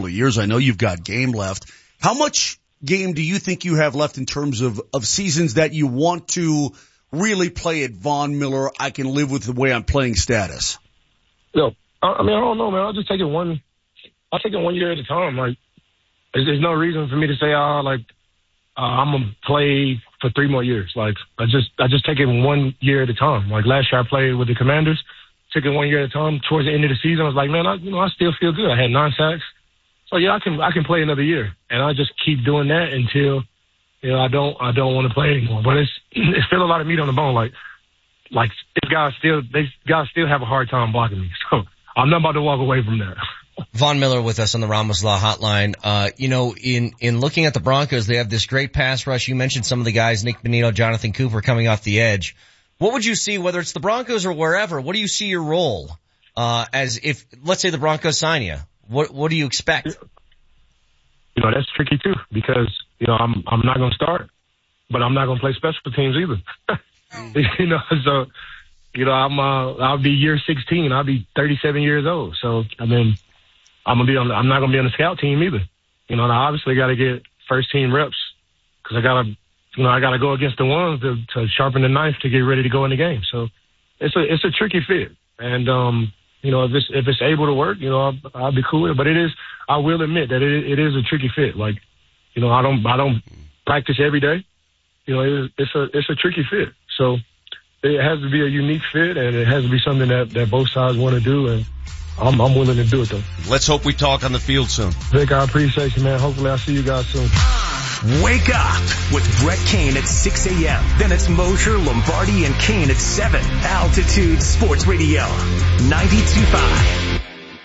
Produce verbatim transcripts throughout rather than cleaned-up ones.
of years. I know you've got game left. How much game do you think you have left in terms of, of seasons that you want to really play at Von Miller, I can live with the way I'm playing status? No, I mean, I don't know, man. I'll just take it one, I'll take it one year at a time. Like, there's, there's no reason for me to say, oh, like, uh, I'm going to play for three more years. Like, I just, I just take it one year at a time. Like, last year I played with the Commanders, took it one year at a time. Towards the end of the season, I was like, man, I, you know, I still feel good. I had nine sacks. So yeah, I can, I can play another year. And I just keep doing that until, you know, I don't, I don't want to play anymore. But it's, it's still a lot of meat on the bone. Like, like, these guys still, they guys still have a hard time blocking me. So I'm not about to walk away from that. Von Miller with us on the Ramos Law Hotline. Uh, you know, in, in looking at the Broncos, they have this great pass rush. You mentioned some of the guys, Nick Bonito, Jonathan Cooper coming off the edge. What would you see, whether it's the Broncos or wherever, what do you see your role, uh, as if, let's say the Broncos sign you? What, what do you expect? You know, that's tricky too, because, you know, I'm, I'm not going to start, but I'm not going to play special teams either. You know, so, you know, I'm, uh, I'll be year sixteen. I'll be thirty-seven years old. So, I mean, I'm going to be on, I'm not going to be on the scout team either. You know, and I obviously got to get first team reps because I got to, you know, I got to go against the ones to, to sharpen the knife to get ready to go in the game. So it's a, it's a tricky fit. And, um, you know, if it's, if it's able to work, you know, I'll, I'll be cool with it. But it is, I will admit that it, it is a tricky fit. Like, you know, I don't, I don't practice every day. You know, it, it's a, it's a tricky fit. So it has to be a unique fit, and it has to be something that, that both sides want to do. And I'm, I'm willing to do it though. Let's hope we talk on the field soon. Vic, I appreciate you, man. Hopefully I'll see you guys soon. Wake up with Brett Kane at six a.m. Then it's Mosher, Lombardi, and Kane at seven. Altitude Sports Radio, ninety-two point five.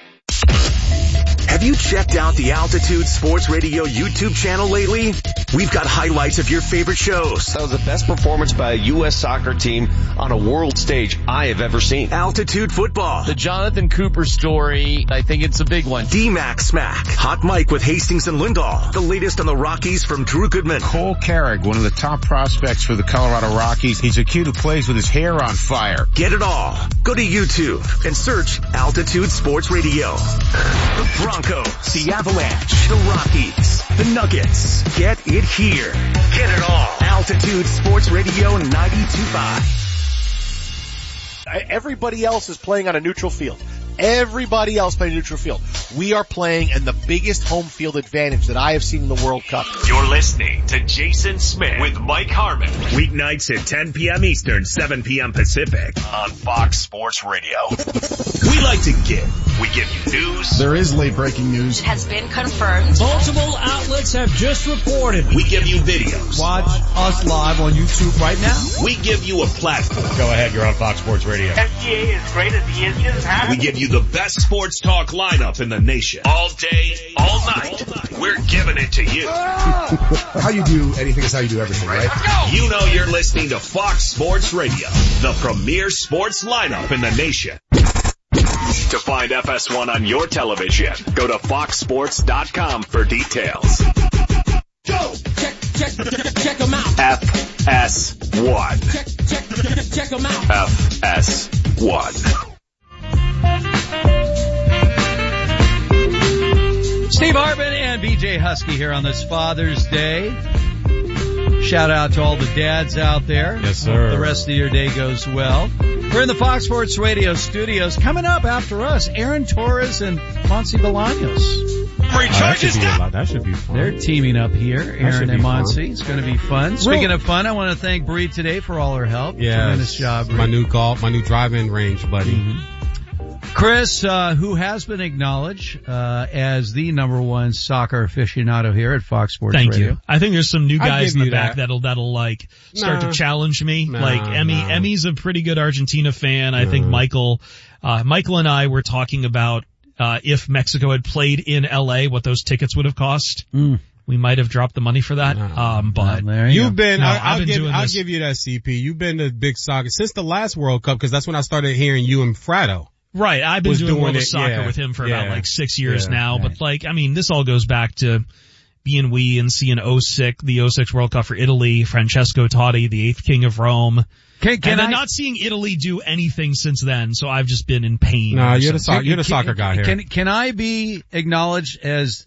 Have you checked out the Altitude Sports Radio YouTube channel lately? We've got highlights of your favorite shows. That was the best performance by a U S soccer team on a world stage I have ever seen. Altitude Football. The Jonathan Cooper story, I think it's a big one. D-Mac Smack. Hot Mike with Hastings and Lindahl. The latest on the Rockies from Drew Goodman. Cole Carrick, one of the top prospects for the Colorado Rockies. He's a kid who plays with his hair on fire. Get it all. Go to YouTube and search Altitude Sports Radio. The Broncos, the Avalanche, the Rockies, the Nuggets. Get it here. Get it all. Altitude Sports Radio ninety-two point five. Everybody else is playing on a neutral field. Everybody else playing neutral field. We are playing in the biggest home field advantage that I have seen in the World Cup. You're listening to Jason Smith with Mike Harmon. Weeknights at ten p.m. Eastern, seven p.m. Pacific on Fox Sports Radio. We like to give. We give you news. There is late breaking news. It has been confirmed. Multiple outlets have just reported. We give you videos. Watch us live on YouTube right now. We give you a platform. Go ahead, you're on Fox Sports Radio. S G A is great as he is just We give you the best sports talk lineup in the nation. All day, all night. All night. We're giving it to you. How you do anything is how you do everything, right? You know you're listening to Fox Sports Radio, the premier sports lineup in the nation. To find F S one on your television, go to fox sports dot com for details. Go! Check, check, check, check them out. F S one. Check, check, check, check them out. F S one. Steve Hartman and B J Husky here on this Father's Day. Shout out to all the dads out there. Yes, sir. Hope the rest of your day goes well. We're in the Fox Sports Radio studios. Coming up after us, Aaron Torres and Monse Bolaños. Recharges oh, that should be fun. They're teaming up here, Aaron and Monse. It's going to be fun. Speaking Real. of fun, I want to thank Bree today for all her help. Yeah, tremendous job, Bree. My new golf, my new driving range, buddy. Mm-hmm. Chris, uh, who has been acknowledged uh, as the number one soccer aficionado here at Fox Sports Thank Radio. you. I think there's some new guys in the back that. that'll that'll like start Nah. to challenge me. Nah, like Emmy, nah. Emmy's a pretty good Argentina fan. I think Michael, uh, Michael and I were talking about uh, if Mexico had played in L A, what those tickets would have cost. Mm. We might have dropped the money for that. Nah. Um, but there you You've go. been, No, I, I've I'll been give, doing I'll this. give you that, C P. You've been to big soccer since the last World Cup, because that's when I started hearing you and Fratto. Right, I've been was doing, doing World of it, Soccer yeah, with him for yeah, about like six years yeah, now. right. But like, I mean, this all goes back to being we and seeing oh six, the oh six World Cup for Italy, Francesco Totti, the eighth king of Rome. Can, can and then I, not seeing Italy do anything since then, so I've just been in pain. Nah, ever you're the, since. so- you're the can, soccer guy here. Can, can I be acknowledged as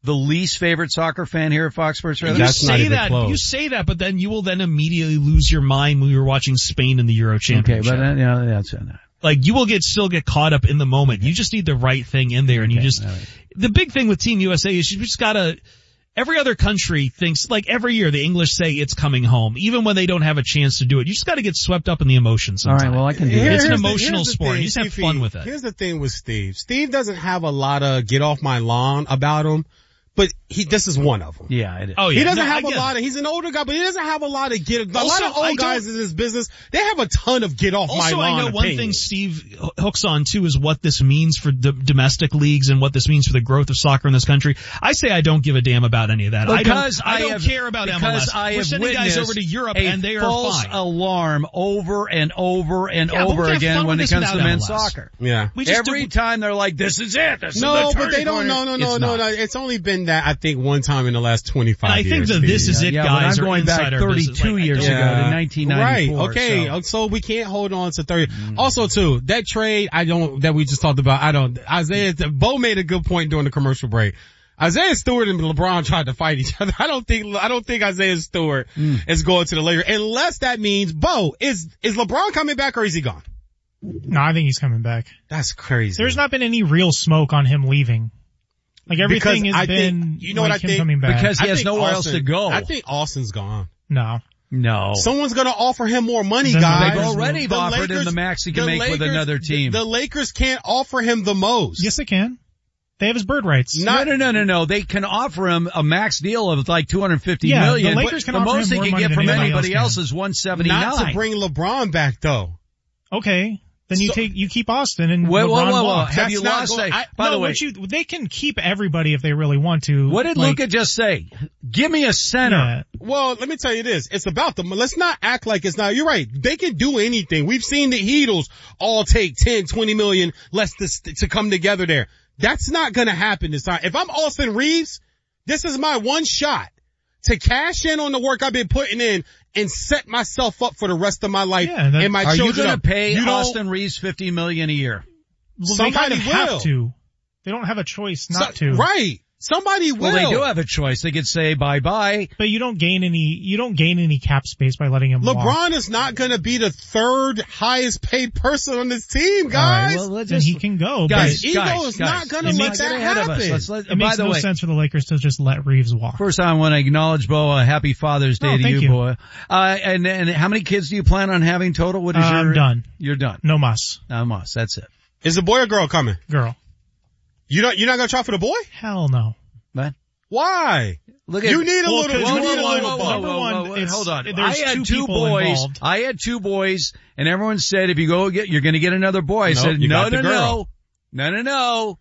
the least favorite soccer fan here at Fox Sports Radio? You say that, close. you say that, but then you will then immediately lose your mind when you were watching Spain in the Euro Championship. Okay, but then, yeah, that's it. Like, you will get, still get caught up in the moment. You just need the right thing in there, and okay, you just, right. The big thing with Team U S A is you just gotta, every other country thinks, like every year the English say it's coming home, even when they don't have a chance to do it. You just gotta get swept up in the emotions sometimes. All right, well I can do it. It's an the, emotional sport. Thing, you just have Steve, fun with it. Here's the thing with Steve. Steve doesn't have a lot of get off my lawn about him. But he, this is one of them. Yeah, it is. Oh, yeah. He doesn't no, have a lot of, he's an older guy, but he doesn't have a lot of get, a also, lot of old guys in this business, they have a ton of get off my lawn. Also, I know opinions. one thing Steve hooks on too is what this means for the domestic leagues and what this means for the growth of soccer in this country. I say I don't give a damn about any of that. Because I don't, I don't I have, care about M L S. I We're have sending guys over to Europe and they are false fine. alarm over and over and yeah, over again when it comes to men's M L S. soccer. Yeah. We just Every do, time they're like, this is it. This no, is the but they don't, no, no, no, no, no. It's only been that, I think, one time in the last twenty-five and I years. think that this is it, yeah, guys. I'm going back thirty-two like, years yeah. ago to nineteen ninety-four. Right. Okay. So. so we can't hold on to thirty. Mm. Also, too, that trade I don't that we just talked about. I don't. Isaiah Bo made a good point during the commercial break. Isaiah Stewart and LeBron tried to fight each other. I don't think I don't think Isaiah Stewart mm. is going to the Lakers unless that means Bo is is LeBron coming back or is he gone? No, I think he's coming back. That's crazy. There's not been any real smoke on him leaving. Like everything because has I been, think, you know like what I him think? coming back. Because he I has nowhere Austin, else to go. I think Austin's gone. No. No. Someone's gonna offer him more money, Then guys. They've already the offered Lakers, him the max he can make Lakers, with another team. The, the Lakers can't offer him the most. Yes, they can. They have his bird rights. Not, no, no, no, no, no. They can offer him a max deal of like two hundred fifty yeah, million. The Lakers can the offer most him they more can money get from than anybody else, else is one seventy-nine. Not to bring LeBron back though. Okay. Then you so, take, you keep Austin and whoa, LeBron whoa, whoa, walks. Have you lost going, a, I, by no, the way, you, they can keep everybody if they really want to. What did like, Luka just say? Give me a center. Yeah. Well, let me tell you this. It's about them. Let's not act like it's not. You're right. They can do anything. We've seen the Heatles all take ten, twenty million less to, to come together there. That's not going to happen this time. If I'm Austin Reeves, this is my one shot to cash in on the work I've been putting in and set myself up for the rest of my life yeah, that, and my are children. Are you going to pay you Austin Reeves fifty million dollars a year? Well, Somebody they kind of will. have to. They don't have a choice not so, to. Right. Somebody will. Well, they do have a choice. They could say bye-bye. But you don't gain any, you don't gain any cap space by letting him LeBron walk. is not going to be the third highest paid person on this team, guys. All right, well, then he can go. Guys, His ego guys, is guys, not going to let that happen. Let's let, it by makes the no way, sense for the Lakers to just let Reeves walk. First, I want to acknowledge, Bo, a happy Father's Day oh, to thank you, you. boy. Uh, and, and how many kids do you plan on having total? What is uh, your? I'm done. You're done. No muss. No muss. That's it. Is the boy or girl coming? Girl. You don't, you're not going to try for the boy? Hell no. What? Why? Look at, you need a well, little, whoa, you need whoa, a little whoa, bump. Number one, whoa, hold on. There's I had two, two people boys. Involved. I had two boys, and everyone said, if you go get, you're going to get another boy. I Nope, said, you no, got the no, girl. no, no, no, no.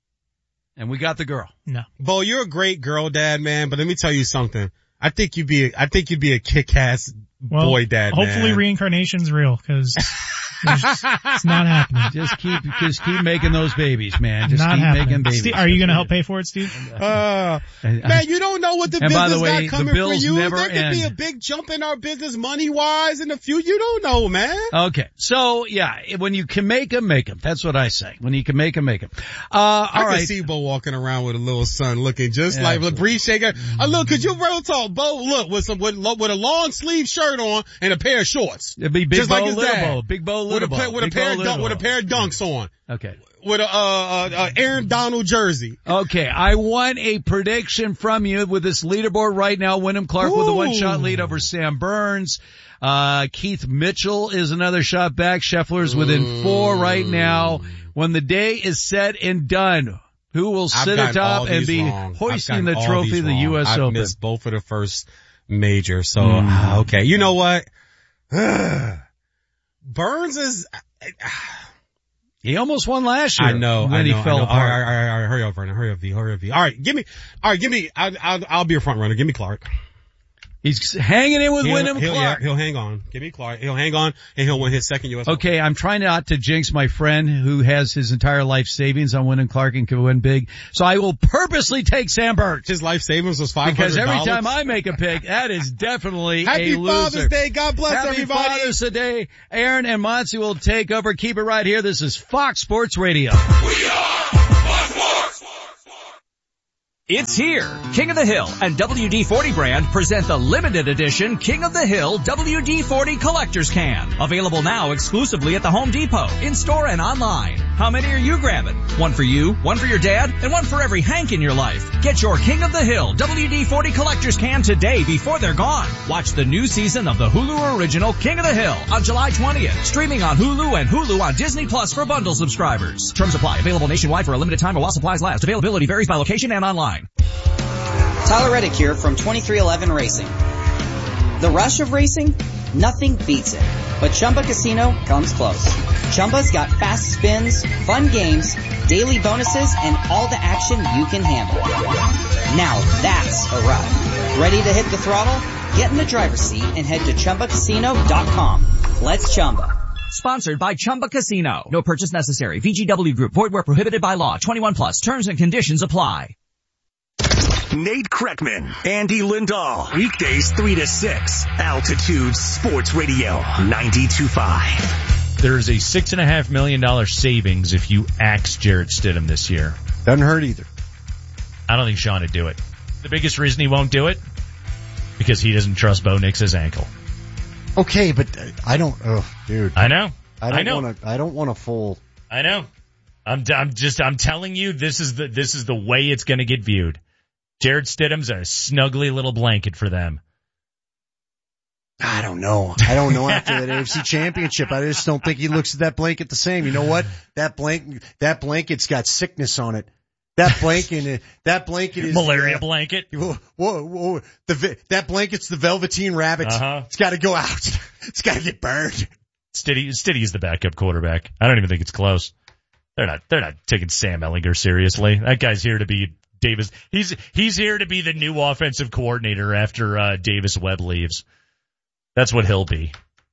And we got the girl. No. Bo, you're a great girl dad, man, but let me tell you something. I think you'd be, I think you'd be a kick-ass well, boy dad, hopefully man. reincarnation's real, cause it's, it's not happening. Just keep, just keep making those babies, man. Just not keep happening. making babies. Steve, are you going to help pay for it, Steve? Uh, man, you don't know what the and business by the way, got coming the bills for you. never There could end. be a big jump in our business money-wise in the future. You don't know, man. Okay. So, yeah, when you can make them, make them. That's what I say. When you can make them, make them. Uh, all I right. can see Bo walking around with a little son looking just Yeah, like a absolutely. brief shaker. Uh, look, could you real talk, Bo? Look, with some, with, with a long sleeve shirt on and a pair of shorts. It'd be Big Just Bo, like his Little dad. Bo. Big Bo, With Little a, Bo. pair, with, a Big pair Bo, of Little dun- with a Bo. pair of dunks on. Okay. With a, uh, uh, uh, Aaron Donald jersey. Okay, I want a prediction from you with this leaderboard right now. Wyndham Clark Ooh. with a one-shot lead over Sam Burns. Uh, Keith Mitchell is another shot back. Scheffler's within mm. four right now. When the day is said and done, who will sit atop and be wrong. hoisting the trophy of the U S I've Open? missed both of the first major, so mm. okay. You know what? Burns is. He almost won last year. I know. When I know, he fell I know. apart. All right, all right, all right, hurry up, Vernon. Hurry up, V. Hurry up, V. All right, give me. All right, give me. I'll, I'll, I'll be a front runner. Give me Clark. He's hanging in with he'll, Wyndham he'll, Clark. Yeah, he'll hang on. Give me Clark. He'll hang on, and he'll win his second U S Okay, I'm trying not to jinx my friend who has his entire life savings on Wyndham Clark and can win big. So I will purposely take Sam Burns. His life savings was five hundred dollars. Because every time I make a pick, that is definitely Happy a loser. Father's Day. God bless Happy everybody. Happy Father's Day. Aaron and Monty will take over. Keep it right here. This is Fox Sports Radio. We are It's here. King of the Hill and W D forty brand present the limited edition King of the Hill W D forty Collector's Can. Available now exclusively at the Home Depot, in-store and online. How many are you grabbing? One for you, one for your dad, and one for every Hank in your life. Get your King of the Hill W D forty Collector's Can today before they're gone. Watch the new season of the Hulu original King of the Hill on July twentieth. Streaming on Hulu and Hulu on Disney Plus for bundle subscribers. Terms apply. Available nationwide for a limited time while supplies last. Availability varies by location and online. Tyler Reddick here from twenty-three eleven Racing. The rush of racing? Nothing beats it. But Chumba Casino comes close. Chumba's got fast spins, fun games, daily bonuses, and all the action you can handle. Now that's a ride. Ready to hit the throttle? Get in the driver's seat and head to Chumba Casino dot com. Let's Chumba. Sponsored by Chumba Casino. No purchase necessary. V G W Group. Void where prohibited by law. twenty-one plus. Terms and conditions apply. Nate Kreckman, Andy Lindahl, weekdays three to six, Altitude Sports Radio, ninety-two point five. There's a six and a half million dollar savings if you axe Jarrett Stidham this year. Doesn't hurt either. I don't think Sean would do it. The biggest reason he won't do it? Because he doesn't trust Bo Nix's ankle. Okay, but I don't, oh, dude. I know. I don't I know. want to, I don't want a full. I know. I'm, I'm just, I'm telling you, this is the, this is the way it's going to get viewed. Jarrett Stidham's a snuggly little blanket for them. I don't know. I don't know after that A F C Championship. I just don't think he looks at that blanket the same. You know what? That blanket, that blanket's got sickness on it. That blanket, that blanket is malaria uh, blanket. Whoa, whoa, whoa. The that blanket's the Velveteen Rabbit. Uh-huh. It's got to go out. It's got to get burned. Stiddy, Stiddy's the backup quarterback. I don't even think it's close. They're not. They're not taking Sam Ehlinger seriously. That guy's here to be Davis. He's he's here to be the new offensive coordinator after uh, Davis Webb leaves. That's what he'll be.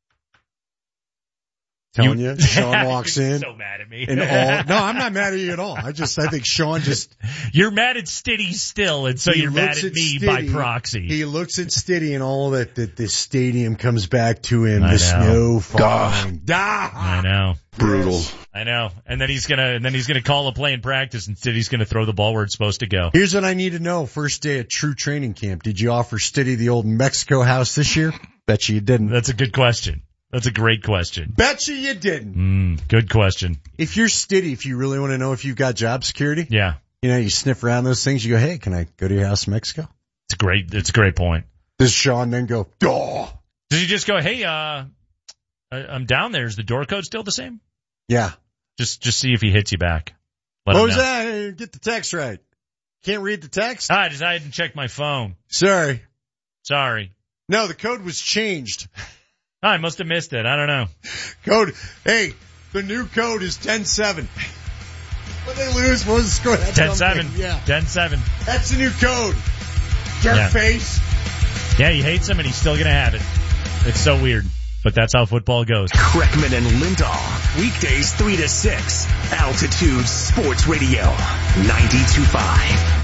Telling you, you Sean walks in. So mad at me. And all, no, I'm not mad at you at all. I just, I think Sean just. You're mad at Stiddy still, and so you're mad at, at me Stiddy, by proxy. He looks at Stiddy and all that, that this stadium comes back to him. I the know. Snow falling. I know. Brutal. I know. And then he's gonna, and then he's gonna call a play in practice, and Stiddy's gonna throw the ball where it's supposed to go. Here's what I need to know. First day at true training camp. Did you offer Stiddy the old Mexico house this year? Bet you you didn't. That's a good question. That's a great question. Bet you you didn't. Mm, good question. If you're Stiddy, if you really want to know if you've got job security, yeah, you know, you sniff around those things. You go, hey, can I go to your house in Mexico? It's a great. It's a great point. Does Sean then go, duh? Does he just go, hey, uh, I'm down there. Is the door code still the same? Yeah. Just, just see if he hits you back. Let what was that? Get the text right. Can't read the text? I just, I didn't check my phone. Sorry. Sorry. No, the code was changed. I must have missed it. I don't know. Code. Hey, the new code is ten seven. When they lose, what was the score? ten seven. Yeah. ten seven. That's the new code. Jerk yeah. face. Yeah, he hates him and he's still going to have it. It's so weird. But that's how football goes. Kreckman and Lindahl. Weekdays three to six. Altitude Sports Radio. ninety-two point five.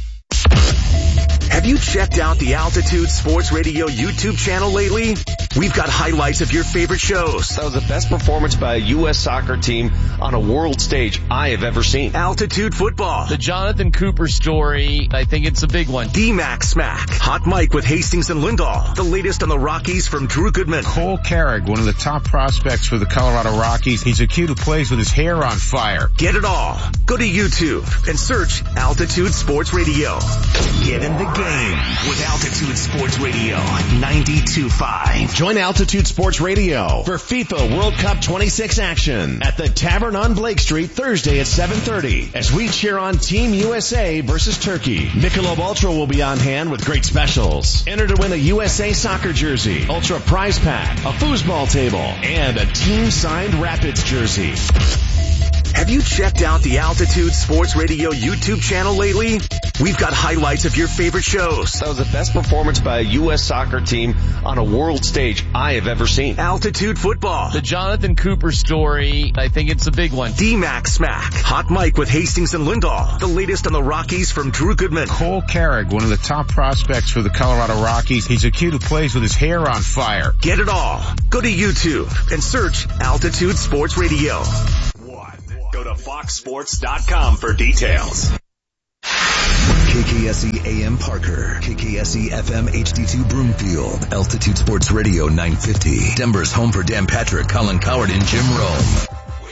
Have you checked out the Altitude Sports Radio YouTube channel lately? We've got highlights of your favorite shows. That was the best performance by a U S soccer team on a world stage I have ever seen. Altitude Football. The Jonathan Cooper story, I think it's a big one. D-Mac Smack. Hot Mike with Hastings and Lindahl. The latest on the Rockies from Drew Goodman. Cole Carrick, one of the top prospects for the Colorado Rockies. He's a kid who plays with his hair on fire. Get it all. Go to YouTube and search Altitude Sports Radio. Get in the game with Altitude Sports Radio ninety-two point five. Join Altitude Sports Radio for FIFA World Cup twenty-six action at the Tavern on Blake Street Thursday at seven thirty as we cheer on Team U S A versus Turkey. Michelob Ultra will be on hand with great specials. Enter to win a U S A soccer jersey, Ultra prize pack, a foosball table, and a team-signed Rapids jersey. Have you checked out the Altitude Sports Radio YouTube channel lately? We've got highlights of your favorite shows. That was the best performance by a U S soccer team on a world stage I have ever seen. Altitude Football. The Jonathan Cooper story, I think it's a big one. D-Mac Smack. Hot Mike with Hastings and Lindahl. The latest on the Rockies from Drew Goodman. Cole Carrick, one of the top prospects for the Colorado Rockies. He's a kid who plays with his hair on fire. Get it all. Go to YouTube and search Altitude Sports Radio. Go to fox sports dot com for details. K K S E A M Parker, K K S E F M H D two Broomfield, Altitude Sports Radio nine fifty, Denver's home for Dan Patrick, Colin Coward, and Jim Rome.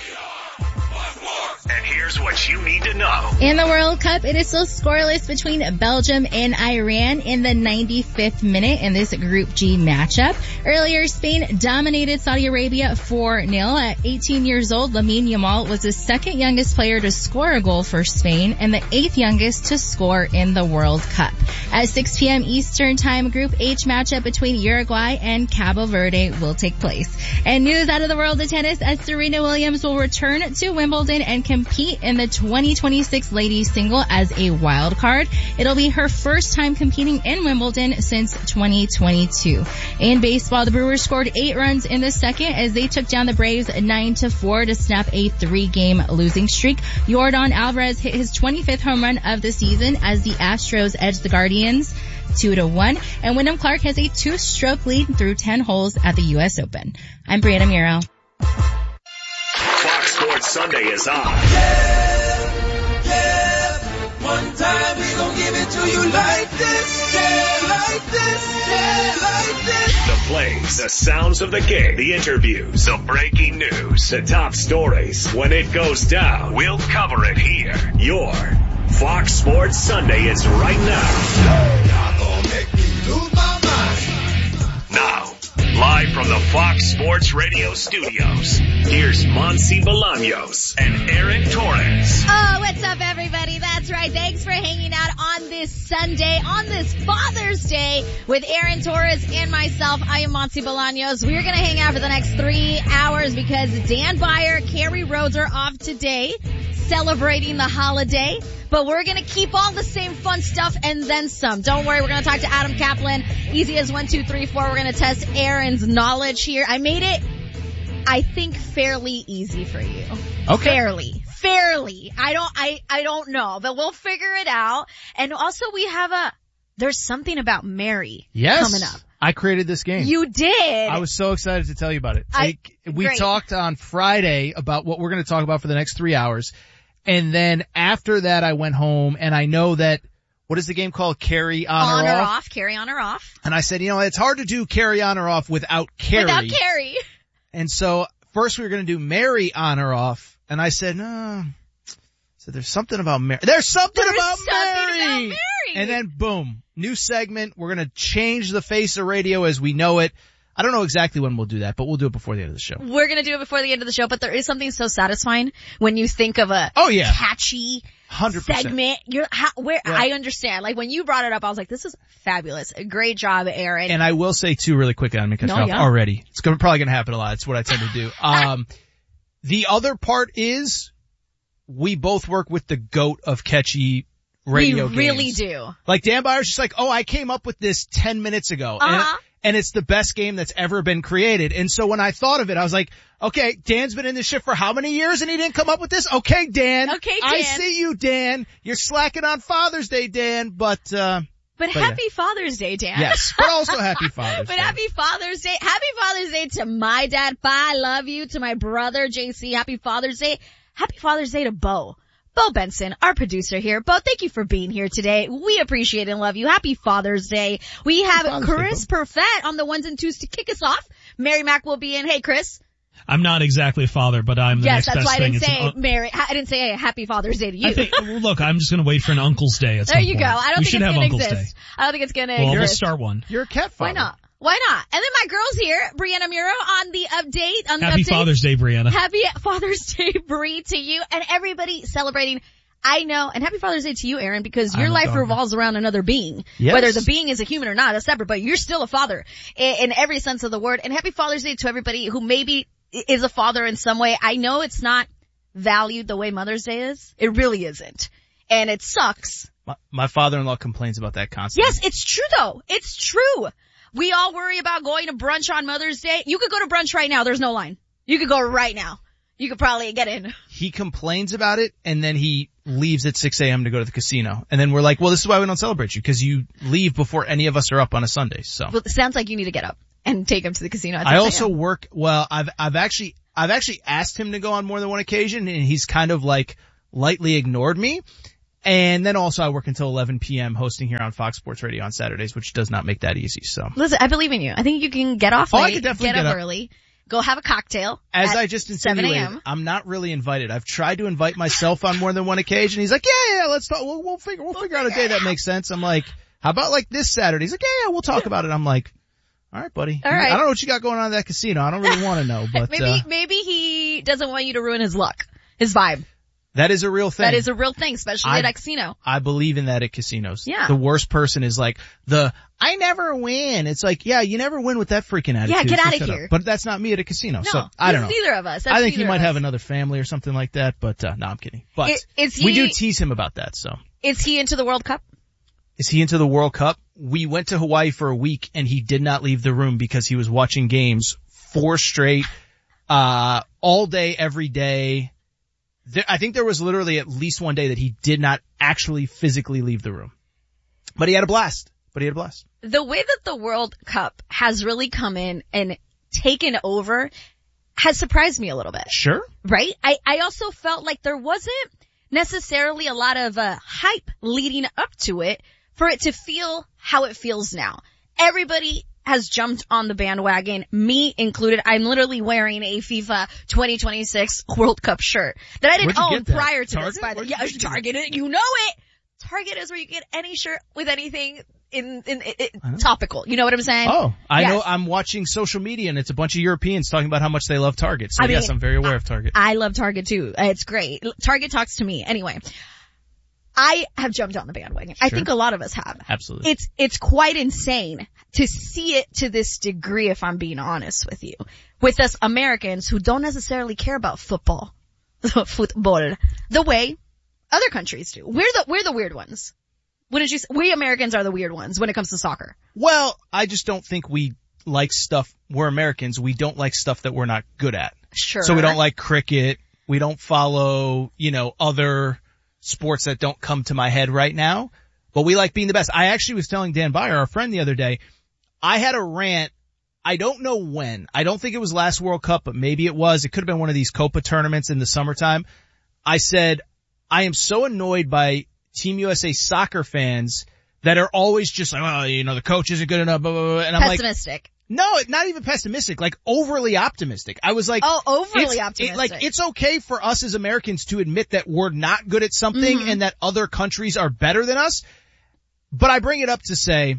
And here's what you need to know. In the World Cup, it is still scoreless between Belgium and Iran in the ninety-fifth minute in this Group G matchup. Earlier, Spain dominated Saudi Arabia four nil. At eighteen years old, Lamine Yamal was the second youngest player to score a goal for Spain and the eighth youngest to score in the World Cup. At six p.m. Eastern Time, Group H matchup between Uruguay and Cabo Verde will take place. And news out of the world of tennis, as Serena Williams will return to Wimbledon and compete in the twenty twenty-six ladies single as a wild card. It'll be her first time competing in Wimbledon since twenty twenty-two. In baseball, the Brewers scored eight runs in the second as they took down the Braves nine to four to snap a three-game losing streak. Yordan Alvarez hit his twenty-fifth home run of the season as the Astros edged the Guardians two to one. And Wyndham Clark has a two-stroke lead through ten holes at the U S Open. I'm Brianna Muro. Fox Sports Sunday is on. Yeah, yeah. One time we gon' give it to you like this. Yeah, like this. Yeah, like this. The plays, the sounds of the game, the interviews, the breaking news, the top stories. When it goes down, we'll cover it here. Your Fox Sports Sunday is right now. Y'all gon' make me lose my mind. Now, live from the Fox Sports Radio studios, here's Monty Bolaños and Aaron Torres. Oh, what's up, everybody? That's right. Thanks for hanging out on this Sunday, on this Father's Day, with Aaron Torres and myself. I am Monty Bolaños. We're going to hang out for the next three hours because Dan Byer, Carrie Rhodes are off today, celebrating the holiday. But we're going to keep all the same fun stuff and then some. Don't worry, we're going to talk to Adam Kaplan. Easy as one, two, three, four. We're going to test Aaron's knowledge here. I made it, I think, fairly easy for you. Okay. Fairly. Fairly. I don't, I, I don't know, but we'll figure it out. And also we have a, there's something about Mary yes. coming up. I created this game. You did. I was so excited to tell you about it. I, like, we great. talked on Friday about what we're going to talk about for the next three hours. And then after that, I went home and I know that, what is the game called? Carry on, on or or off? off? Carry on or off. And I said, you know, it's hard to do carry on or off without Carrie. Without Carrie. And so first we were going to do Mary on or off. And I said, no. So there's something about Mary. There's something, There's about, something Mary. about Mary. And then boom, new segment. We're going to change the face of radio as we know it. I don't know exactly when we'll do that, but we'll do it before the end of the show. We're going to do it before the end of the show, but there is something so satisfying when you think of a oh, yeah. catchy one hundred percent. segment. You're, how, where, yeah. I understand. Like when you brought it up, I was like, this is fabulous. Great job, Aaron. And I will say too really quick on because no, yeah. already. It's gonna, probably going to happen a lot. It's what I tend to do. Um, the other part is we both work with the GOAT of catchy radio we really games. do. Like Dan Byer's just like, oh, I came up with this ten minutes ago. Uh-huh. And, and it's the best game that's ever been created. And so when I thought of it, I was like, okay, Dan's been in this shit for how many years and he didn't come up with this? Okay, Dan. Okay, Dan. I see you, Dan. You're slacking on Father's Day, Dan, but, uh, But, but happy yeah. Father's Day, Dan. Yes, but also happy Father's but Day. happy Father's Day. Happy Father's Day to my dad, Pa, I love you. To my brother, J C, happy Father's Day. Happy Father's Day to Bo. Bo Benson, our producer here. Bo, thank you for being here today. We appreciate and love you. Happy Father's Day. We have Father's Chris Day, Perfett on the ones and twos to kick us off. Mary Mac will be in. Hey, Chris. I'm not exactly a father, but I'm the yes, next that's best why I thing. didn't It's say an un- Mary. I didn't say Happy Father's Day to you. I think, well, look, I'm just going to wait for an Uncle's Day at some there you point. go. I don't we think should it's have going to Uncle's exist. Day. I don't think it's going to Well, exist. let's start one. You're a cat father. Why not? Why not? And then my girl's here, Brianna Muro, on the update. On the Happy update. Father's Day, Brianna. Happy Father's Day, Bri, to you and everybody celebrating. I know, and happy Father's Day to you, Aaron, because your I'm a life father. revolves around another being. Yes. Whether the being is a human or not, that's separate, but you're still a father in, in every sense of the word. And happy Father's Day to everybody who maybe is a father in some way. I know it's not valued the way Mother's Day is. It really isn't. And it sucks. My, my father-in-law complains about that constantly. Yes, it's true though. It's true. We all worry about going to brunch on Mother's Day. You could go to brunch right now. There's no line. You could go right now. You could probably get in. He complains about it, and then he leaves at six a.m. to go to the casino. And then we're like, well, this is why we don't celebrate you, because you leave before any of us are up on a Sunday. So Well, it sounds like you need to get up and take him to the casino. At I six also a.m. work, well, I've, I've actually, I've actually asked him to go on more than one occasion, and he's kind of like lightly ignored me. And then also I work until eleven p.m. hosting here on Fox Sports Radio on Saturdays, which does not make that easy. So listen, I believe in you. I think you can get off Oh, late, I could definitely get, get up up. early, go have a cocktail. As at I just seven insinuated, a.m. I'm not really invited. I've tried to invite myself on more than one occasion. He's like, yeah, yeah, let's talk. We'll, we'll figure, we'll, we'll figure out a day that makes sense. I'm like, how about like this Saturday? He's like, yeah, yeah, we'll talk about it. I'm like, all right, buddy. All right. I don't know what you got going on at that casino. I don't really want to know, but maybe uh, maybe he doesn't want you to ruin his luck, his vibe. that is a real thing. That is a real thing, especially I- at a casino. I believe in that at casinos. Yeah. The worst person is like the, I never win. It's like, yeah, you never win with that freaking attitude. Yeah, get so outta shut here. up. But that's not me at a casino. No, so I don't know. neither of us. That's I think he neither might of have us. another family or something like that, but uh, no, I'm kidding. But I- is we do he- tease him about that, so. Is he into the World Cup? Is he into the World Cup? We went to Hawaii for a week and he did not leave the room because he was watching games four straight, uh, all day, every day. There, I think there was literally at least one day that he did not actually physically leave the room. But he had a blast. But he had a blast. The way that the World Cup has really come in and taken over has surprised me a little bit. Sure. Right? I, I also felt like there wasn't necessarily a lot of uh, hype leading up to it for it to feel how it feels now. Everybody has jumped on the bandwagon, me included. I'm literally wearing a FIFA twenty twenty-six World Cup shirt that I didn't Where'd you own get that? prior to Target? this. By the Where'd yeah, you get Target, it, you know it. Target is where you get any shirt with anything in, in, in topical. You know what I'm saying? Oh, I Yes. know. I'm watching social media and it's a bunch of Europeans talking about how much they love Target. So I yes, mean, I'm very aware of Target. I love Target too. It's great. Target talks to me. Anyway, I have jumped on the bandwagon. I Sure. think a lot of us have. Absolutely. It's, it's quite insane to see it to this degree, if I'm being honest with you. With us Americans who don't necessarily care about football, football, the way other countries do. We're the, we're the weird ones. Wouldn't you say? We Americans are the weird ones when it comes to soccer. Well, I just don't think we like stuff. We're Americans. We don't like stuff that we're not good at. Sure. So we don't like cricket. We don't follow, you know, other sports that don't come to my head right now. But we like being the best. I actually was telling Dan Byer, our friend, the other day, I had a rant. I don't know when. I don't think it was last World Cup, but maybe it was. It could have been one of these Copa tournaments in the summertime. I said, I am so annoyed by Team U S A soccer fans that are always just like, oh, you know, the coach isn't good enough, blah, blah, blah. And I'm like, Pessimistic. no, not even pessimistic, like overly optimistic. I was like, Oh, overly it's, optimistic. It, like, it's okay for us as Americans to admit that we're not good at something Mhm. and that other countries are better than us. But I bring it up to say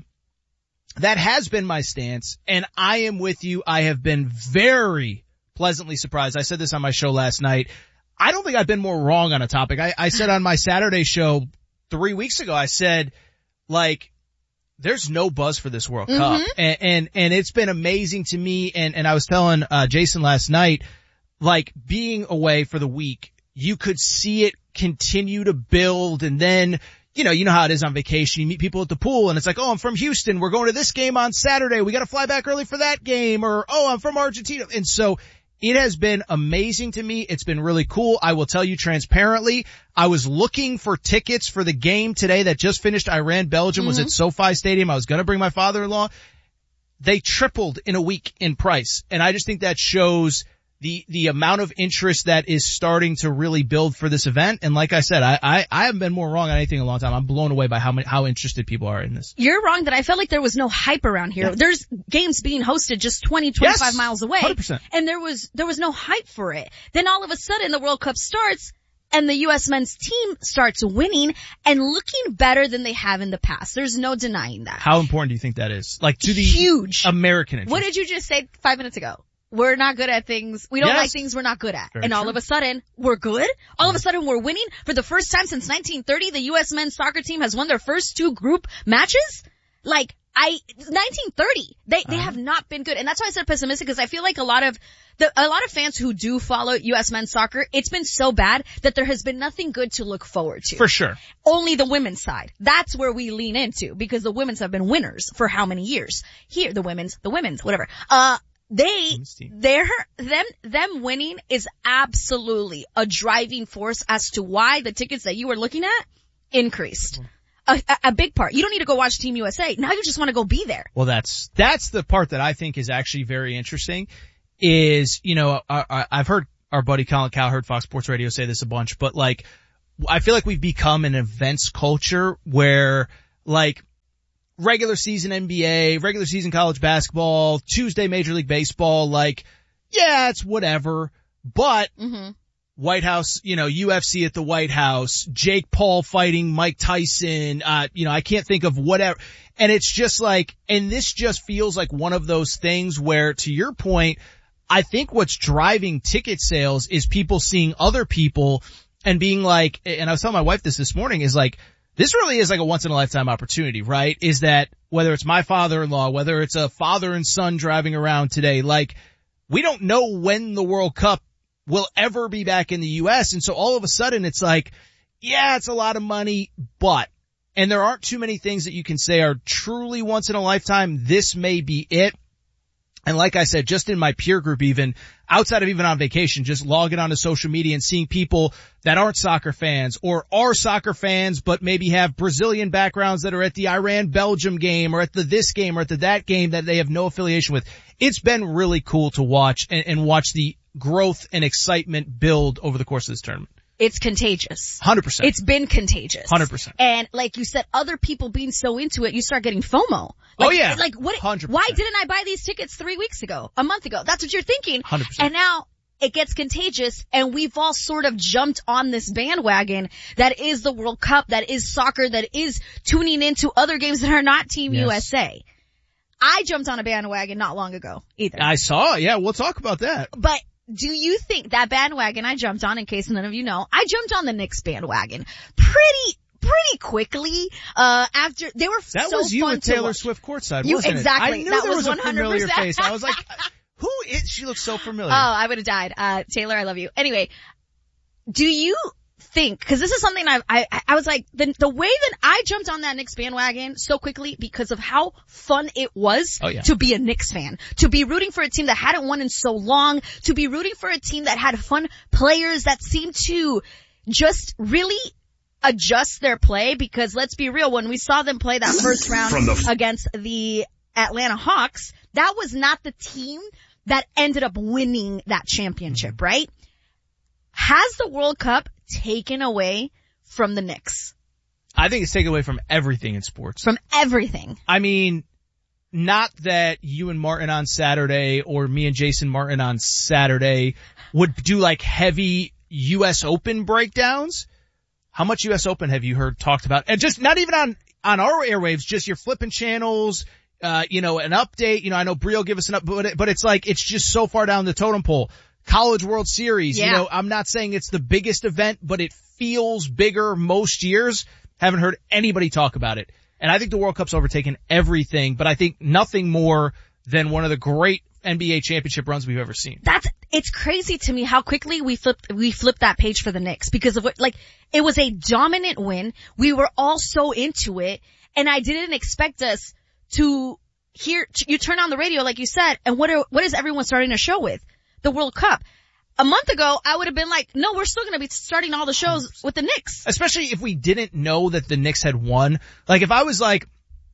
that has been my stance, and I am with you. I have been very pleasantly surprised. I said this on my show last night. I don't think I've been more wrong on a topic. I, I said on my Saturday show three weeks ago, I said, like, there's no buzz for this World Cup. Mhm. And, and, and it's been amazing to me. And, and I was telling, uh, Jason last night, like, being away for the week, you could see it continue to build. And then, you know, you know how it is on vacation. You meet people at the pool and it's like, oh, I'm from Houston. We're going to this game on Saturday. We got to fly back early for that game. Or, oh, I'm from Argentina. And so it has been amazing to me. It's been really cool. I will tell you transparently, I was looking for tickets for the game today that just finished. Iran, Belgium, was Mhm. at SoFi Stadium. I was going to bring my father-in-law. They tripled in a week in price. And I just think that shows the, the amount of interest that is starting to really build for this event. And like I said, I, I, I haven't been more wrong on anything in a long time. I'm blown away by how many, how interested people are in this. You're wrong that I felt like there was no hype around here. Yeah. There's games being hosted just twenty, twenty-five Yes, miles away. one hundred percent. And there was, there was no hype for it. Then all of a sudden the World Cup starts and the U S men's team starts winning and looking better than they have in the past. There's no denying that. How important do you think that is? Like to the Huge. American interest. What did you just say five minutes ago? We're not good at things. We don't Yes. like things we're not good at. Very and all true. of a sudden, we're good? All of a sudden, we're winning? For the first time since nineteen thirty, the U S men's soccer team has won their first two group matches? Like, I, nineteen thirty. They, they have not been good. And that's why I said pessimistic, because I feel like a lot of, the, a lot of fans who do follow U S men's soccer, it's been so bad that there has been nothing good to look forward to. For sure. Only the women's side. That's where we lean into, because the women's have been winners for how many years? Here, the women's, the women's, whatever. Uh, They, their, them, them winning is absolutely a driving force as to why the tickets that you were looking at increased. A, a, a big part. You don't need to go watch Team U S A. Now you just want to go be there. Well, that's, that's the part that I think is actually very interesting is, you know, I, I, I've heard our buddy Colin Cowherd, Fox Sports Radio, say this a bunch, but like, I feel like we've become an events culture where like regular season N B A, regular season college basketball, Tuesday Major League Baseball, like, yeah, it's whatever, but mm-hmm. White House, you know, U F C at the White House, Jake Paul fighting Mike Tyson, uh, you know, I can't think of whatever. And it's just like, and this just feels like one of those things where, to your point, I think what's driving ticket sales is people seeing other people and being like, and I was telling my wife this this morning, is like, this really is like a once in a lifetime opportunity, right? Is that whether it's my father-in-law, whether it's a father and son driving around today, like, we don't know when the World Cup will ever be back in the U S. And so all of a sudden it's like, yeah, it's a lot of money, but, and there aren't too many things that you can say are truly once in a lifetime. This may be it. And like I said, just in my peer group, even outside of even on vacation, just logging onto social media and seeing people that aren't soccer fans or are soccer fans, but maybe have Brazilian backgrounds that are at the Iran-Belgium game or at the this game or at the that game that they have no affiliation with. It's been really cool to watch and, and watch the growth and excitement build over the course of this tournament. It's contagious. one hundred percent. It's been contagious. one hundred percent. And like you said, other people being so into it, you start getting FOMO. Like, oh yeah. Like what, one hundred percent. Why didn't I buy these tickets three weeks ago, a month ago? That's what you're thinking. one hundred percent. And now it gets contagious and we've all sort of jumped on this bandwagon that is the World Cup, that is soccer, that is tuning into other games that are not Team yes. U S A. I jumped on a bandwagon not long ago either. I saw, yeah, we'll talk about that. But do you think that bandwagon I jumped on, in case none of you know, I jumped on the Knicks bandwagon pretty, pretty quickly, uh, after they were that so was you fun with to Taylor watch. Swift courtside, You, wasn't exactly. it? I knew that there was was a familiar one hundred percent. face. I was like, who is, she looks so familiar. Oh, I would have died. Uh, Taylor, I love you. Anyway, do you think, cause this is something I, I, I was like, the, the way that I jumped on that Knicks bandwagon so quickly because of how fun it was oh, yeah. to be a Knicks fan, to be rooting for a team that hadn't won in so long, to be rooting for a team that had fun players that seemed to just really adjust their play, because let's be real, when we saw them play that first round From the f- against the Atlanta Hawks, that was not the team that ended up winning that championship, right? Has the World Cup taken away from the Knicks? I think it's taken away from everything in sports. From everything. I mean, not that you and Martin on Saturday or me and Jason Martin on Saturday would do like heavy U S Open breakdowns. How much U S Open have you heard talked about? And just not even on, on our airwaves, just you're flipping channels, uh, you know, an update. You know, I know Brio give us an update, but, it, but it's like, it's just so far down the totem pole. College World Series, yeah. you know, I'm not saying it's the biggest event, but it feels bigger most years. Haven't heard anybody talk about it. And I think the World Cup's overtaken everything, but I think nothing more than one of the great N B A championship runs we've ever seen. That's, it's crazy to me how quickly we flipped, we flipped that page for the Knicks because of what, like, it was a dominant win. We were all so into it, and I didn't expect us to hear, you turn on the radio like you said, and what are, what is everyone starting to show with? The World Cup. A month ago, I would have been like, no, we're still going to be starting all the shows one hundred percent with the Knicks. Especially if we didn't know that the Knicks had won. Like if I was like,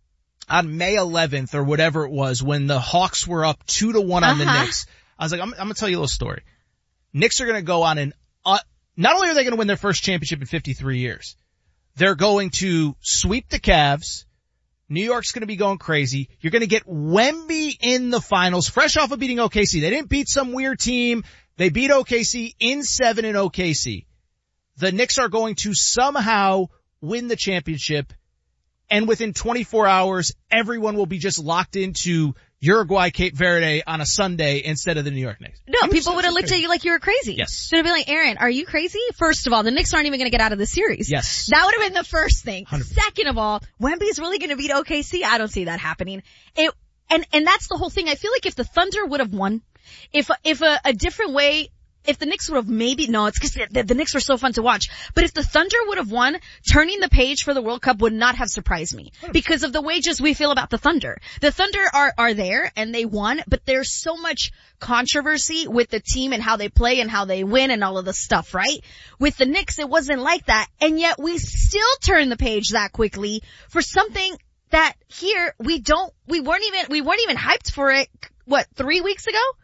on May eleventh or whatever it was, when the Hawks were up two to one on uh-huh. the Knicks, I was like, I'm, I'm going to tell you a little story. Knicks are going to go on an, uh, not only are they going to win their first championship in fifty-three years, they're going to sweep the Cavs. New York's going to be going crazy. You're going to get Wemby in the finals, fresh off of beating O K C. They didn't beat some weird team. They beat O K C in seven in O K C. The Knicks are going to somehow win the championship, and within twenty-four hours, everyone will be just locked into Uruguay, Cape Verde on a Sunday instead of the New York Knicks. No, people would have looked at you like you were crazy. Yes. So they'd be like, Aaron, are you crazy? First of all, the Knicks aren't even going to get out of the series. Yes. That would have been the first thing. one hundred percent. Second of all, Wemby's really going to beat O K C? I don't see that happening. It, and, and that's the whole thing. I feel like if the Thunder would have won, if, if a, a different way, if the Knicks would have maybe, no, it's because the, the Knicks were so fun to watch. But if the Thunder would have won, turning the page for the World Cup would not have surprised me. Because of the way just we feel about the Thunder. The Thunder are, are there and they won, but there's so much controversy with the team and how they play and how they win and all of the stuff, right? With the Knicks, it wasn't like that. And yet we still turn the page that quickly for something that here we don't, we weren't even, we weren't even hyped for it, what, three weeks ago?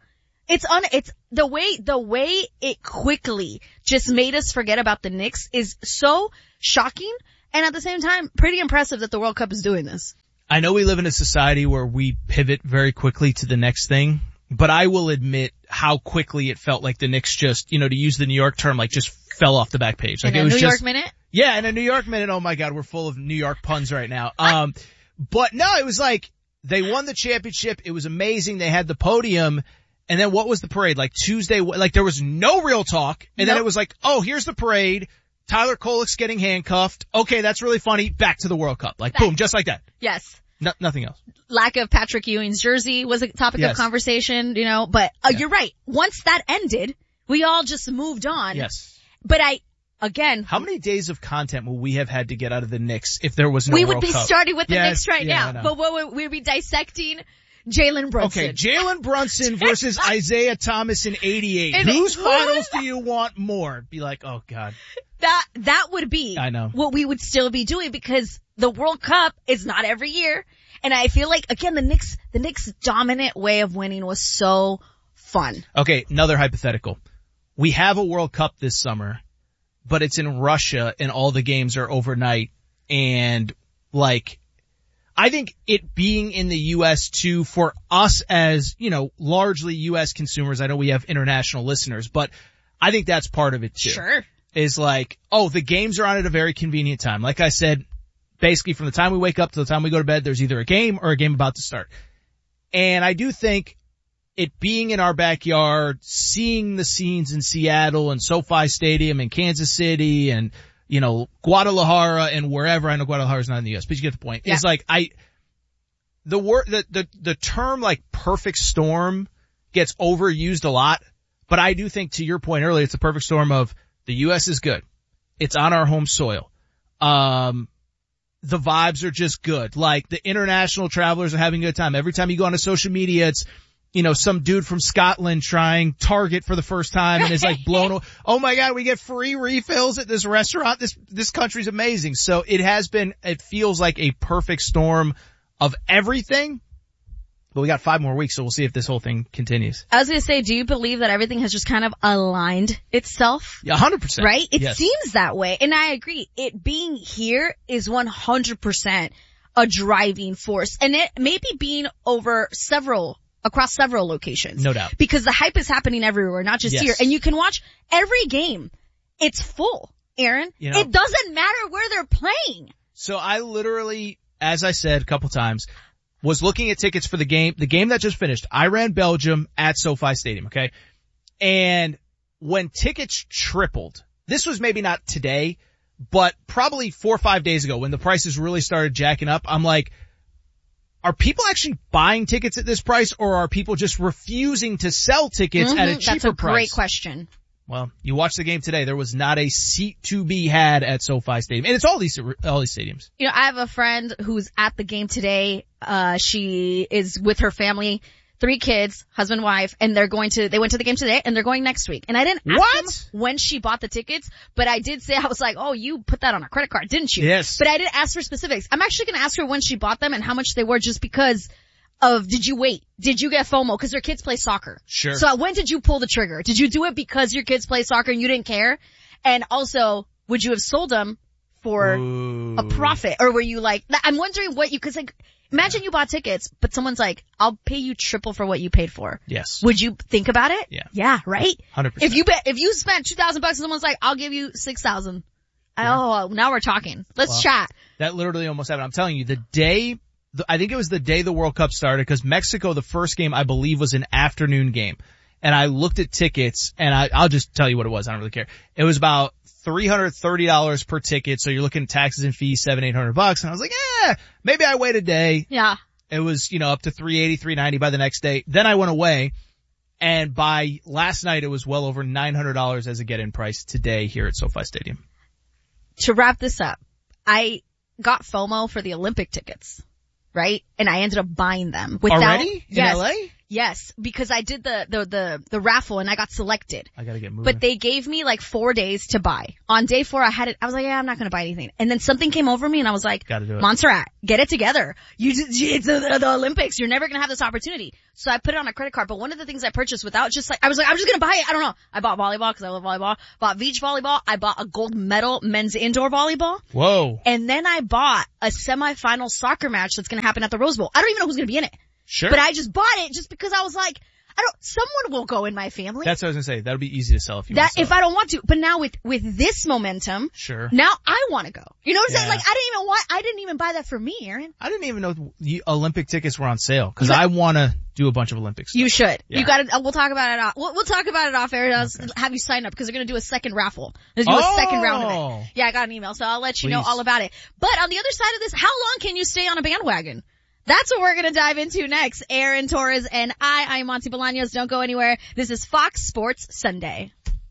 It's on, it's the way, the way it quickly just made us forget about the Knicks is so shocking and at the same time pretty impressive that the World Cup is doing this. I know we live in a society where we pivot very quickly to the next thing, but I will admit how quickly it felt like the Knicks just, you know, to use the New York term, like just fell off the back page. Like in it a was New just, York minute? Yeah, in a New York minute. Oh my God, we're full of New York puns right now. Um, but no, it was like they won the championship. It was amazing. They had the podium. And then what was the parade? Like Tuesday, like there was no real talk. And nope. Then it was like, oh, here's the parade. Tyler Kolek's getting handcuffed. Okay, that's really funny. Back to the World Cup. Like boom, just like that. Yes. No, nothing else. Lack of Patrick Ewing's jersey was a topic yes. of conversation, you know, but uh, yeah. You're right. Once that ended, we all just moved on. Yes. But I, again. How many days of content will we have had to get out of the Knicks if there was no We World would be Cup? starting with the yes, Knicks right yeah, now. But what would we be dissecting? Jalen Brunson. Okay, Jalen Brunson versus Isaiah Thomas in eighty-eight. And Whose it, finals do you want more? Be like, oh God. That, that would be I know. what we would still be doing because the World Cup is not every year. And I feel like, again, the Knicks, the Knicks' dominant way of winning was so fun. Okay, another hypothetical. We have a World Cup this summer, but it's in Russia and all the games are overnight. And like, I think it being in the U S too, for us as, you know, largely U S consumers, I know we have international listeners, but I think that's part of it too. Sure. Is like, oh, the games are on at a very convenient time. Like I said, basically from the time we wake up to the time we go to bed, there's either a game or a game about to start. And I do think it being in our backyard, seeing the scenes in Seattle and SoFi Stadium and Kansas City and, you know, Guadalajara and wherever. I know Guadalajara's not in the U S, but you get the point. Yeah. It's like I, the word, the, the, the term like perfect storm gets overused a lot, but I do think to your point earlier, it's a perfect storm of the U S is good. It's on our home soil. Um, the vibes are just good. Like the international travelers are having a good time. Every time you go onto social media, it's, you know, some dude from Scotland trying Target for the first time and is like blown. Oh my God, we get free refills at this restaurant. This, this country's amazing. So it has been, it feels like a perfect storm of everything. But we got five more weeks, so we'll see if this whole thing continues. I was going to say, do you believe that everything has just kind of aligned itself? Yeah, one hundred percent. Right? It yes. seems that way. And I agree. It being here is one hundred percent a driving force. And it maybe being over several, across several locations. No doubt. Because the hype is happening everywhere, not just yes. here. And you can watch every game. It's full, Aaron. You know, it doesn't matter where they're playing. So I literally, as I said a couple times, was looking at tickets for the game, the game that just finished, Iran, Belgium at SoFi Stadium, okay? And when tickets tripled, this was maybe not today, but probably four or five days ago when the prices really started jacking up, I'm like, are people actually buying tickets at this price or are people just refusing to sell tickets mm-hmm. at a cheaper price? That's a great question. Well, you watched the game today. There was not a seat to be had at SoFi Stadium. And it's all these, all these stadiums. You know, I have a friend who's at the game today. Uh, she is with her family, three kids, husband, wife, and they're going to, they went to the game today and they're going next week. And I didn't ask what? them when she bought the tickets, but I did say, I was like, oh, you put that on a credit card, didn't you? Yes. But I didn't ask for specifics. I'm actually going to ask her when she bought them and how much they were just because of, did you wait? Did you get FOMO? Cause their kids play soccer. Sure. So when did you pull the trigger? Did you do it because your kids play soccer and you didn't care? And also, would you have sold them for Ooh. a profit? Or were you like, I'm wondering what you, cause like, imagine you bought tickets, but someone's like, I'll pay you triple for what you paid for. Yes. Would you think about it? Yeah. Yeah, right? one hundred percent. If you bet, if you spent two thousand bucks and someone's like, I'll give you six thousand. Yeah. Oh, now we're talking. Let's well, chat. That literally almost happened. I'm telling you, the day, the, I think it was the day the World Cup started because Mexico, the first game I believe was an afternoon game. And I looked at tickets and I, I'll just tell you what it was. I don't really care. It was about three hundred thirty dollars per ticket. So you're looking at taxes and fees, seven, eight hundred bucks. And I was like, eh, maybe I wait a day. Yeah. It was, you know, up to three eighty, three ninety by the next day. Then I went away and by last night it was well over nine hundred dollars as a get-in price today here at SoFi Stadium. To wrap this up, I got FOMO for the Olympic tickets, right? And I ended up buying them without, already? In yes, L A? Yes, because I did the, the, the, the raffle and I got selected. I gotta get moving. But they gave me like four days to buy. On day four, I had it, I was like, yeah, I'm not gonna buy anything. And then something came over me and I was like, gotta do it. Montserrat, get it together. You just, it's the, the Olympics. You're never gonna have this opportunity. So I put it on a credit card. But one of the things I purchased without just like, I was like, I'm just gonna buy it. I don't know. I bought volleyball because I love volleyball. Bought beach volleyball. I bought a gold medal men's indoor volleyball. Whoa. And then I bought a semifinal soccer match that's gonna happen at the Rose Bowl. I don't even know who's gonna be in it. Sure. But I just bought it just because I was like, I don't, someone will go in my family. That's what I was gonna say. That'll be easy to sell if you that, want to sell if I don't want to. But now with, with this momentum. Sure. Now I want to go. You know what I'm Yeah. saying? Like I didn't even want, I didn't even buy that for me, Aaron. I didn't even know the Olympic tickets were on sale because I want to do a bunch of Olympics. You should. Yeah. You gotta, we'll talk about it off, we'll, we'll talk about it off air. I'll Okay. have you sign up because they're gonna do a second raffle. They're gonna do Oh. a second round of it. Yeah, I got an email, so I'll let you know Please. all about it. But on the other side of this, how long can you stay on a bandwagon? That's what we're going to dive into next. Aaron Torres and I, I'm Monty Bolaños. Don't go anywhere. This is Fox Sports Sunday.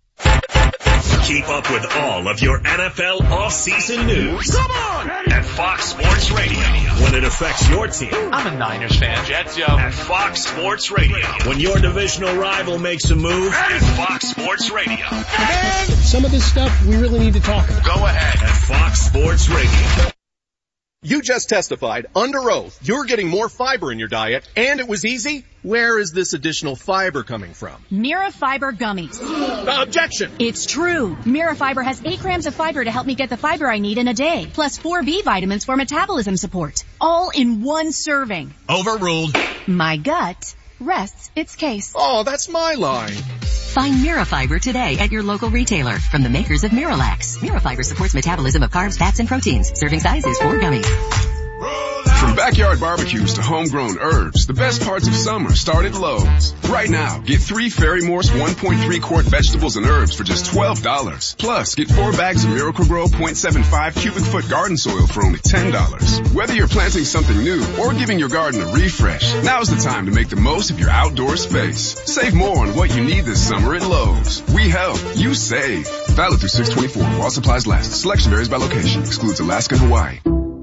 Keep up with all of your N F L off-season news. Come on! At Fox Sports Radio. When it affects your team. I'm a Niners fan, Jets, yo. At Fox Sports Radio. When your divisional rival makes a move. At Fox Sports Radio. And some of this stuff we really need to talk about. Go ahead. At Fox Sports Radio. You just testified under oath you're getting more fiber in your diet, and it was easy. Where is this additional fiber coming from? Mira Fiber Gummies. Uh, objection! It's true. Mira Fiber has eight grams of fiber to help me get the fiber I need in a day, plus four B vitamins for metabolism support. All in one serving. Overruled. My gut rests its case. Oh, that's my line. Find Mirafiber today at your local retailer from the makers of Miralax. Mirafiber supports metabolism of carbs, fats, and proteins. Serving size is four gummies. From backyard barbecues to homegrown herbs, the best parts of summer start at Lowe's. Right now, get three Fairy Morse one point three quart vegetables and herbs for just twelve dollars. Plus, get four bags of Miracle-Gro point seven five cubic foot garden soil for only ten dollars. Whether you're planting something new or giving your garden a refresh, now's the time to make the most of your outdoor space. Save more on what you need this summer at Lowe's. We help, you save. Valid through six twenty-four while supplies last. Selection varies by location. Excludes Alaska and Hawaii.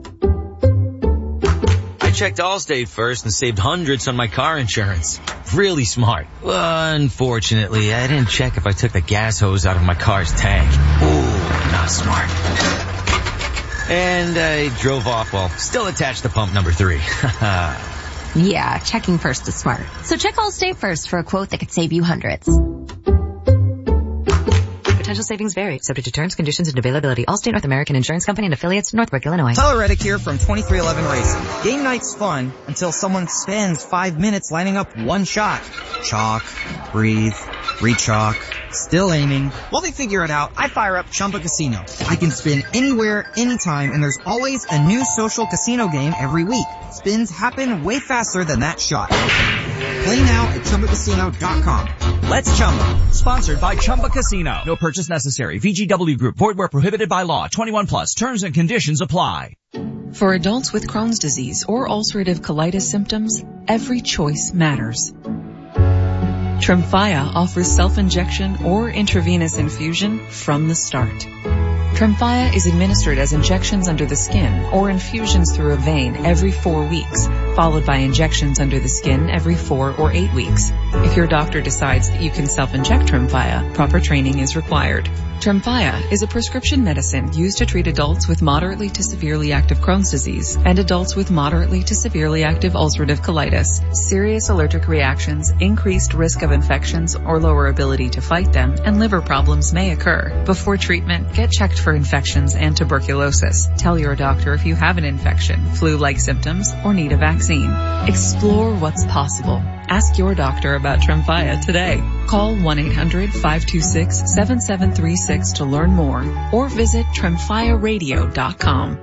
I checked Allstate first and saved hundreds on my car insurance. Really smart. Unfortunately, I didn't check if I took the gas hose out of my car's tank. Ooh, not smart. And I drove off while still attached to pump number three. Yeah, checking first is smart. So check Allstate first for a quote that could save you hundreds. Potential savings vary, subject to terms, conditions, and availability. Allstate North American Insurance Company and affiliates, Northbrook, Illinois. Tyler Reddick here from twenty-three eleven Racing. Game night's fun until someone spends five minutes lining up one shot. Chalk, breathe, re-chalk, still aiming. While they figure it out, I fire up Chumba Casino. I can spin anywhere, anytime, and there's always a new social casino game every week. Spins happen way faster than that shot. Play now at Chumba Casino dot com. Let's Chumba. Sponsored by Chumba Casino. No purchase necessary. V G W Group. Void where prohibited by law. twenty-one plus. Terms and conditions apply. For adults with Crohn's disease or ulcerative colitis symptoms, every choice matters. Tremfya offers self-injection or intravenous infusion from the start. Tremfya is administered as injections under the skin or infusions through a vein every four weeks, followed by injections under the skin every four or eight weeks. If your doctor decides that you can self-inject Tremfya, proper training is required. Tremfya is a prescription medicine used to treat adults with moderately to severely active Crohn's disease and adults with moderately to severely active ulcerative colitis. Serious allergic reactions, increased risk of infections or lower ability to fight them, and liver problems may occur. Before treatment, get checked for infections and tuberculosis. Tell your doctor if you have an infection, flu-like symptoms, or need a vaccine. Explore what's possible. Ask your doctor about Tremfya today. Call one eight hundred five two six seven seven three six to learn more or visit tremfya radio dot com.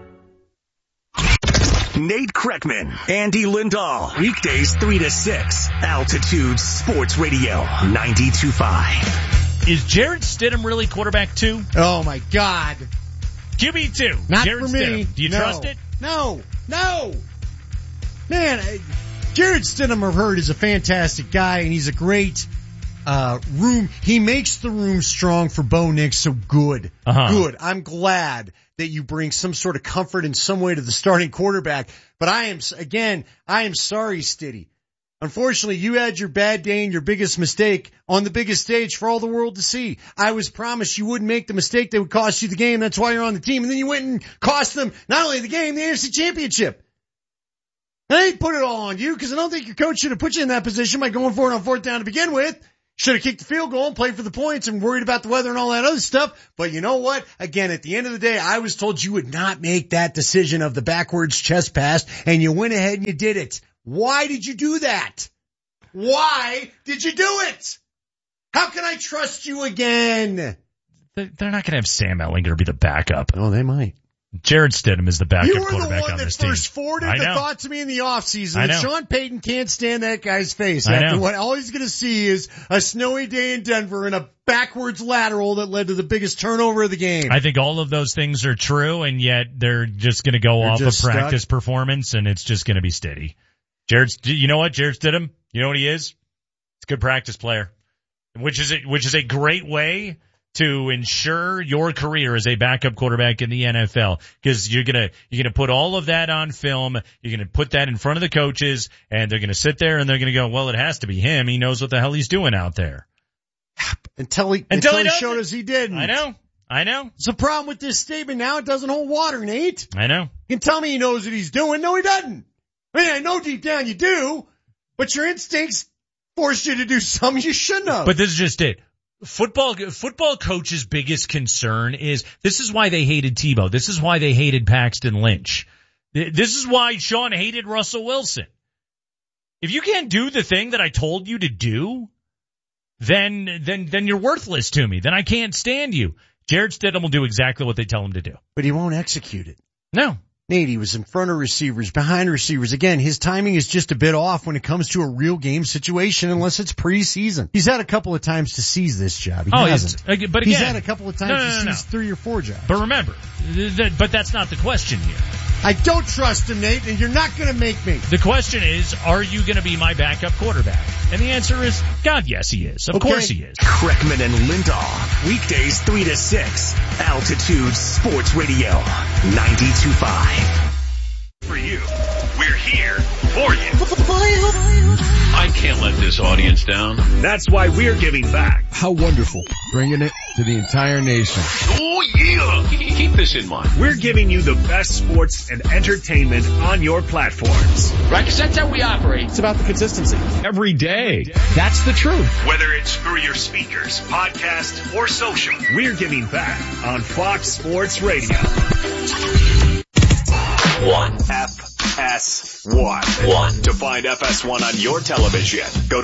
Nate Kreckman, Andy Lindahl, weekdays three to six, Altitude Sports Radio, ninety-two point five. Is Jarrett Stidham really quarterback two? Oh my God. Q B two. Not Jarrett for me. Stidham. Do you no. trust it? No. No. Man, I, Jarrett Stidham, I've heard, is a fantastic guy, and he's a great uh room. He makes the room strong for Bo Nix, so good. Uh-huh. Good. I'm glad that you bring some sort of comfort in some way to the starting quarterback. But I am, again, I am sorry, Stiddy. Unfortunately, you had your bad day and your biggest mistake on the biggest stage for all the world to see. I was promised you wouldn't make the mistake that would cost you the game. That's why you're on the team. And then you went and cost them not only the game, the A F C Championship. I ain't put it all on you because I don't think your coach should have put you in that position by going for it on fourth down to begin with. Should have kicked the field goal and played for the points and worried about the weather and all that other stuff. But you know what? Again, at the end of the day, I was told you would not make that decision of the backwards chest pass, and you went ahead and you did it. Why did you do that? Why did you do it? How can I trust you again? They're not going to have Sam Ehlinger be the backup. Oh, they might. Jared Stidham is the backup you were quarterback the one on that this team. first forwarded the thought to me in the offseason. I know. Sean Payton can't stand that guy's face. I After know. what all he's going to see is a snowy day in Denver and a backwards lateral that led to the biggest turnover of the game. I think all of those things are true, and yet they're just going to go They're off of just practice stuck. performance, and it's just going to be steady. Jared, you know what? Jared Stidham, you know what he is? He's a good practice player, which is a, which is a great way to ensure your career as a backup quarterback in the N F L, because you're gonna you're gonna put all of that on film. You're gonna put that in front of the coaches, and they're gonna sit there and they're gonna go, "Well, it has to be him. He knows what the hell he's doing out there." Until he Until until he he doesn't. showed us he didn't. I know, I know. It's a problem with this statement now. It doesn't hold water, Nate. I know. You can tell me he knows what he's doing. No, he doesn't. I mean, I know deep down you do, but your instincts force you to do something you shouldn't have. But this is just it. Football, football coach's biggest concern is, this is why they hated Tebow. This is why they hated Paxton Lynch. This is why Sean hated Russell Wilson. If you can't do the thing that I told you to do, then, then, then you're worthless to me. Then I can't stand you. Jared Stidham will do exactly what they tell him to do. But he won't execute it. No. Nate, he was in front of receivers, behind receivers. Again, his timing is just a bit off when it comes to a real game situation unless it's preseason. He's had a couple of times to seize this job. He oh, hasn't. But again, he's had a couple of times no, no, to no, seize no. three or four jobs. But remember, th- th- but that's not the question here. I don't trust him, Nate, and you're not going to make me. The question is, are you going to be my backup quarterback? And the answer is, God, yes, he is. Of Okay. course he is. Kreckman and Lindahl, weekdays three to six, Altitude Sports Radio, ninety-two point five. For you, we're here for you. I can't let this audience down. That's why we're giving back. How wonderful. Bringing it to the entire nation. Oh yeah! Keep this in mind. We're giving you the best sports and entertainment on your platforms. Right, because that's how we operate. It's about the consistency. Every day. That's the truth. Whether it's through your speakers, podcast, or social, we're giving back on Fox Sports Radio. One. F S one. One. To find F S one on your television, go to